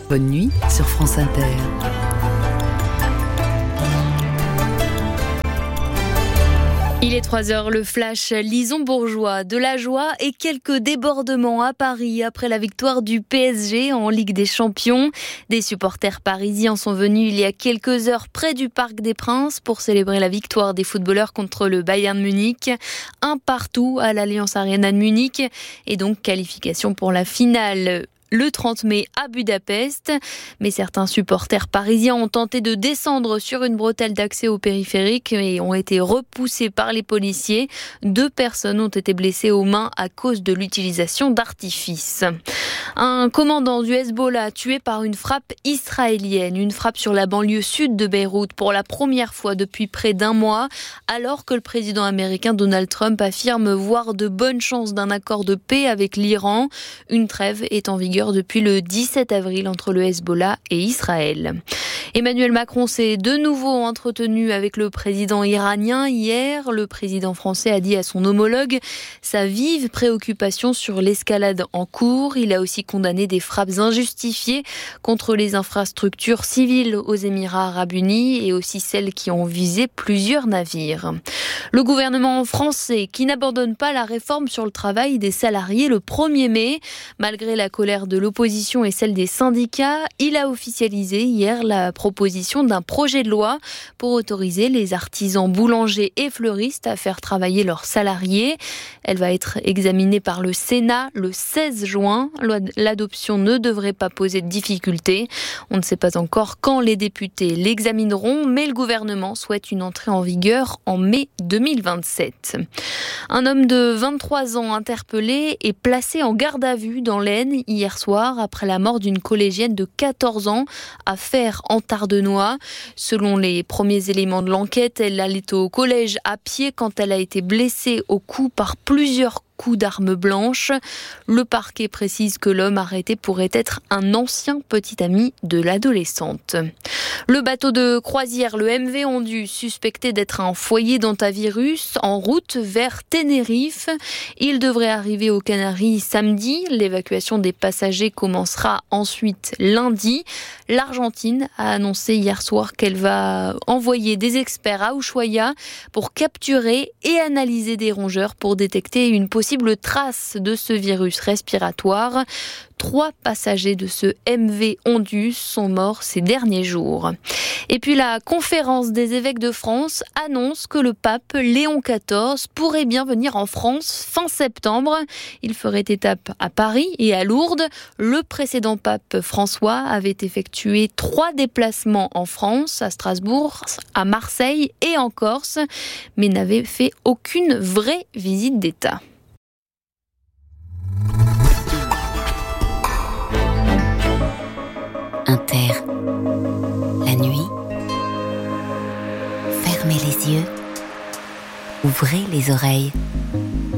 Bonne nuit sur France Inter. Il est 3h, le flash Lison-Bourgeois, de la joie et quelques débordements à Paris après la victoire du PSG en Ligue des Champions. Des supporters parisiens sont venus il y a quelques heures près du Parc des Princes pour célébrer la victoire des footballeurs contre le Bayern Munich. 1-1 à l'Allianz Arena de Munich et donc qualification pour la finale le 30 mai à Budapest. Mais certains supporters parisiens ont tenté de descendre sur une bretelle d'accès au périphérique et ont été repoussés par les policiers. 2 personnes ont été blessées aux mains à cause de l'utilisation d'artifices. Un commandant du Hezbollah tué par une frappe israélienne. Une frappe sur la banlieue sud de Beyrouth pour la première fois depuis près d'1 mois, alors que le président américain Donald Trump affirme voir de bonnes chances d'un accord de paix avec l'Iran. Une trêve est en vigueur depuis le 17 avril entre le Hezbollah et Israël. Emmanuel Macron s'est de nouveau entretenu avec le président iranien hier. Le président français a dit à son homologue sa vive préoccupation sur l'escalade en cours. Il a aussi condamné des frappes injustifiées contre les infrastructures civiles aux Émirats arabes unis et aussi celles qui ont visé plusieurs navires. Le gouvernement français qui n'abandonne pas la réforme sur le travail des salariés le 1er mai. Malgré la colère de l'opposition et celle des syndicats, il a officialisé hier la proposition d'un projet de loi pour autoriser les artisans boulangers et fleuristes à faire travailler leurs salariés. Elle va être examinée par le Sénat le 16 juin. L'adoption ne devrait pas poser de difficultés. On ne sait pas encore quand les députés l'examineront, mais le gouvernement souhaite une entrée en vigueur en mai 2027. Un homme de 23 ans interpellé et placé en garde à vue dans l'Aisne hier soir après la mort d'une collégienne de 14 ans à Fères en Tardenois. Selon les premiers éléments de l'enquête, elle allait au collège à pied quand elle a été blessée au cou par plusieurs coups d'armes blanches. Le parquet précise que l'homme arrêté pourrait être un ancien petit ami de l'adolescente. Le bateau de croisière, le MV Ondu, suspecté d'être un foyer d'hantavirus, en route vers Tenerife. Il devrait arriver aux Canaries samedi. L'évacuation des passagers commencera ensuite lundi. L'Argentine a annoncé hier soir qu'elle va envoyer des experts à Ushuaia pour capturer et analyser des rongeurs pour détecter une possible trace de ce virus respiratoire. 3 passagers de ce MV Ondu sont morts ces derniers jours. Et puis la conférence des évêques de France annonce que le pape Léon XIV pourrait bien venir en France fin septembre. Il ferait étape à Paris et à Lourdes. Le précédent pape François avait effectué 3 déplacements en France, à Strasbourg, à Marseille et en Corse, mais n'avait fait aucune vraie visite d'État. Inter. La nuit, fermez les yeux, ouvrez les oreilles.